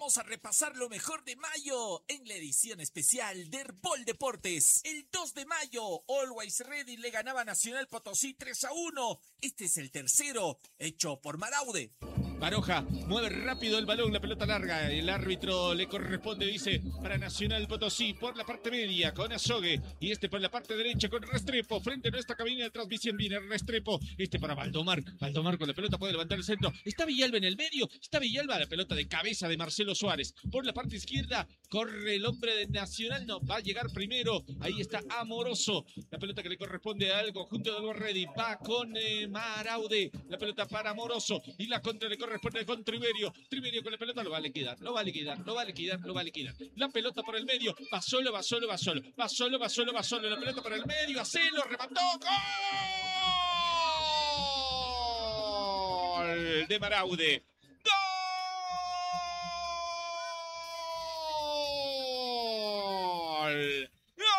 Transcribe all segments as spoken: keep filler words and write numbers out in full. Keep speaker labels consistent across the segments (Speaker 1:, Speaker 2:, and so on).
Speaker 1: Vamos a repasar lo mejor de mayo en la edición especial de Herbol Deportes. El dos de mayo, Always Ready le ganaba a Nacional Potosí tres a uno. Este es el tercero, hecho por Maraude.
Speaker 2: Baroja mueve rápido el balón, la pelota larga. El árbitro le corresponde, dice, para Nacional Potosí por la parte media con Azogue. Y este por la parte derecha con Restrepo. Frente a nuestra cabina de transmisión viene Restrepo. Este para Valdomar. Valdomar con la pelota puede levantar el centro. Está Villalba en el medio. Está Villalba, la pelota de cabeza de Marcelo Suárez. Por la parte izquierda corre el hombre de Nacional. No, va a llegar primero. Ahí está Amoroso. La pelota que le corresponde al conjunto de Always Ready. Va con eh, Maraude. La pelota para Amoroso. Y la contra le corresponde con Triverio. Triverio con la pelota lo va a liquidar. Lo va a liquidar. Lo va a liquidar. Lo va a liquidar. La pelota por el medio. Va solo, va solo, va solo. Va solo, va solo, va solo. La pelota por el medio. Acelo. Remató. ¡Gol! De Maraude. ¡Gol!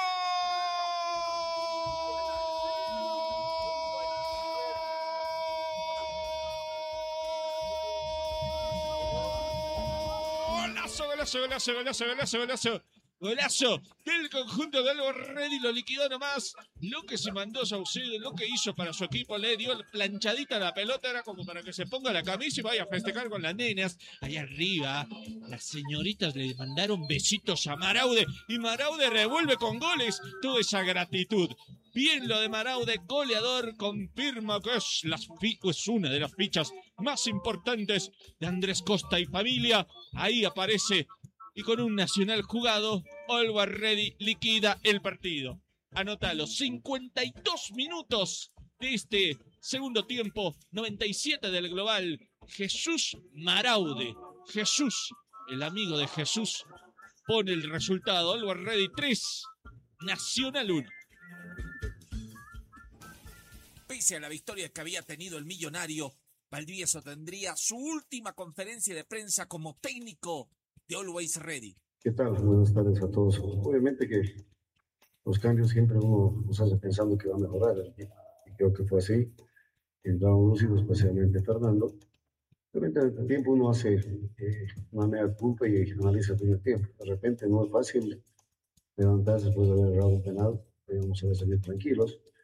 Speaker 2: Golazo, golazo, golazo, golazo, golazo, golazo del conjunto de Always Ready, lo liquidó nomás. Lo que se mandó Saucedo, lo que hizo para su equipo, le dio planchadita a la pelota, era como para que se ponga la camisa y vaya a festejar con las nenas. Allá arriba, las señoritas le mandaron besitos a Maraude y Maraude revuelve con goles toda esa gratitud. Bien lo de Maraude, goleador, confirma que es, las es una de las fichas más importantes de Andrés Costa y familia. Ahí aparece y con un Nacional jugado, Always Ready liquida el partido. Anótalo, cincuenta y dos minutos de este segundo tiempo, noventa y siete del global. Jesús Maraude, Jesús, el amigo de Jesús, pone el resultado. Always Ready tres, Nacional uno.
Speaker 1: Pese a la victoria que había tenido el millonario, Valdivieso tendría su última conferencia de prensa como técnico de Always Ready.
Speaker 3: ¿Qué tal? Buenas tardes a todos. Obviamente que los cambios siempre uno los hace pensando que va a mejorar, y creo que fue así. Entramos lúcidos, especialmente Fernando. Obviamente en el tiempo uno hace eh, una media culpa y analiza el primer tiempo. De repente no es fácil levantarse después de haber errado un penal, podríamos haber salido tranquilos.